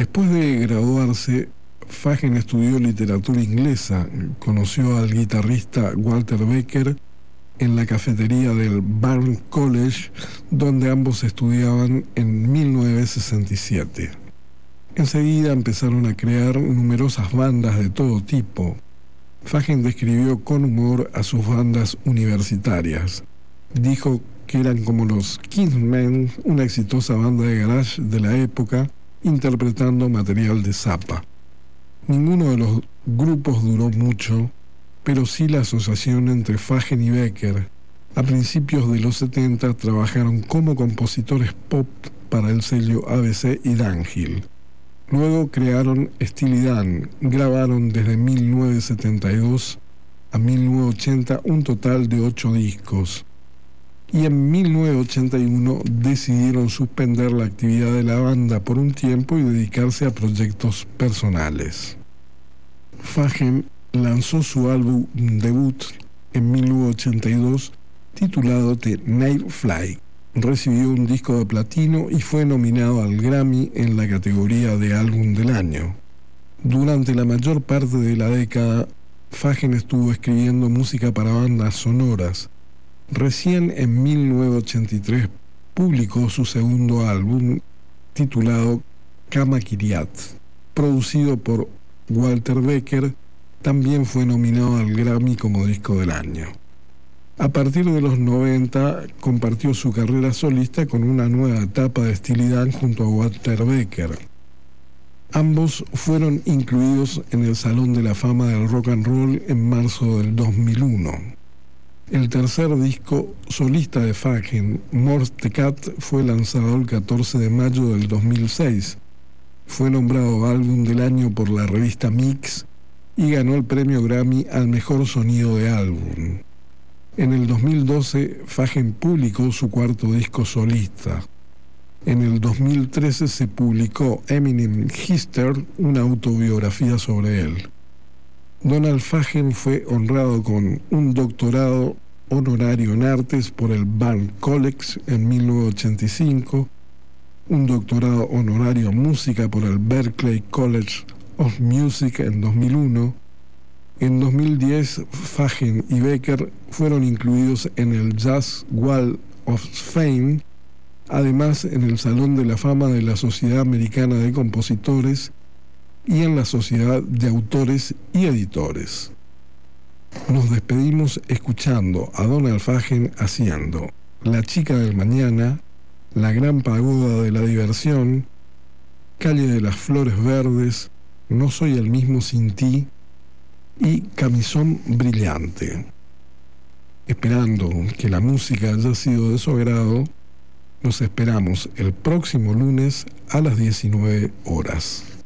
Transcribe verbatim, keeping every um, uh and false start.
Después de graduarse, Fagen estudió literatura inglesa, conoció al guitarrista Walter Becker en la cafetería del Barnes College, donde ambos estudiaban en mil novecientos sesenta y siete. Enseguida empezaron a crear numerosas bandas de todo tipo. Fagen describió con humor a sus bandas universitarias. Dijo que eran como los Kingsmen, una exitosa banda de garage de la época, interpretando material de Zappa. Ninguno de los grupos duró mucho, pero sí la asociación entre Fagen y Becker. A principios de los setenta trabajaron como compositores pop para el sello A B C y Dunhill. Luego crearon Steely Dan, grabaron desde mil novecientos setenta y dos a mil novecientos ochenta un total de ocho discos. Y en mil novecientos ochenta y uno decidieron suspender la actividad de la banda por un tiempo y dedicarse a proyectos personales. Fagen lanzó su álbum debut en mil novecientos ochenta y dos titulado The Night Fly. Recibió un disco de platino y fue nominado al Grammy en la categoría de álbum del año. Durante la mayor parte de la década, Fagen estuvo escribiendo música para bandas sonoras. Recién en mil novecientos ochenta y tres publicó su segundo álbum titulado Kama Kiryat, producido por Walter Becker. También fue nominado al Grammy como disco del año. A partir de los noventa compartió su carrera solista con una nueva etapa de Steely Dan junto a Walter Becker. Ambos fueron incluidos en el Salón de la Fama del Rock and Roll en marzo del dos mil uno. El tercer disco solista de Fagen, Morse the Cat, fue lanzado el catorce de mayo del dos mil seis. Fue nombrado álbum del año por la revista Mix y ganó el premio Grammy al mejor sonido de álbum. En el dos mil doce, Fagen publicó su cuarto disco solista. En el dos mil trece se publicó Eminem History, una autobiografía sobre él. Donald Fagen fue honrado con un doctorado honorario en artes por el Barnes College en mil novecientos ochenta y cinco, un doctorado honorario en música por el Berklee College of Music en dos mil uno. En dos mil diez, Fagen y Becker fueron incluidos en el Jazz Wall of Fame, además en el Salón de la Fama de la Sociedad Americana de Compositores y en la Sociedad de Autores y Editores. Nos despedimos escuchando a Donald Fagen haciendo La Chica del Mañana, La Gran Pagoda de la Diversión, Calle de las Flores Verdes, No Soy el Mismo Sin Ti y Camisón Brillante. Esperando que la música haya sido de su agrado, nos esperamos el próximo lunes a las diecinueve horas.